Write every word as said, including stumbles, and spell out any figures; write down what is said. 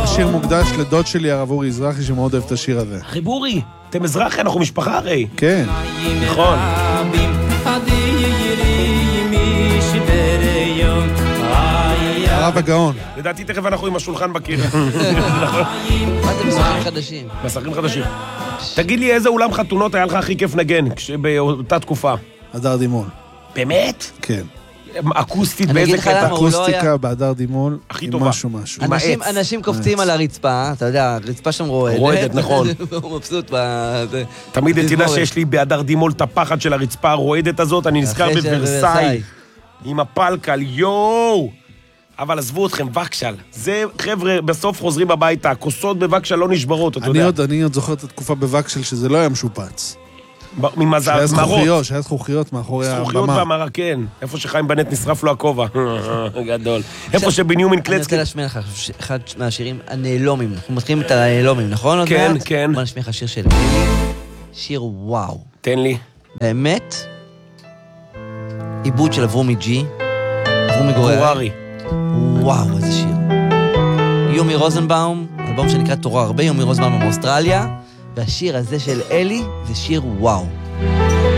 השיר מוקדש לדוד שלי הרב אורי יזרחי שמאוד אוהב את השיר הזה. חיבורי, אתם מזרחי, אנחנו משפחה הרי. כן. נכון. הרב הגאון. לדעתי תכף אנחנו עם השולחן בקיר. מה זה מסכים חדשים? מסכים חדשים. תגיד לי איזה אולם חתונות היה לך הכי כיף נגן באותה תקופה? הדר דימול. באמת? כן. אקוסטית אני באיזה אגיד לך למה, קטע? הוא לא היה- אקוסטיקה בהדר דימול. הכי עם טובה. משהו משהו. עם אנשים, העץ. אנשים קופצים על הרצפה, אתה יודע, הרצפה שם רועדת. רועדת, נכון. הוא מבסוט בזה. תמיד תדע שיש לי בהדר דימול את הפחד של הרצפה הרועדת הזאת, אני נזכר אחרי של בוורסאי. ורסאי. עם הפלקל, יואו! אבל עזבו אתכם, וקשל. זה, חבר'ה, בסוף חוזרים הביתה, הכוסות בווקשל לא נשברות, אתה אני יודע. עוד, אני עוד זוכר את התקופה בווקשל שזה לא היה משופץ. ממזל, שהיה מרות. זכוכיות, שהיה זכוכיות מאחורי זכוכיות הבמה. והמרה, כן. איפה שחיים בנט נשרף לו הכובע. גדול. איפה שבנימין אני קלצקי. רוצה להשמיע לך אחד מהשירים הנעלומים. אנחנו מתחילים את הנעלומים, נכון? עוד כן, מעט? כן. בוא נשמיע לך שיר של אלי. שיר וואו. תן לי. באמת, עיבוד של אברומי ג'י. אברומי גוררי. גוררי. וואו, איזה שיר. יומי רוזנבאום, אלבום שנקרא תורה הרבה, יומי רוזנבאום מאוסטרליה, והשיר הזה של אלי זה שיר וואו.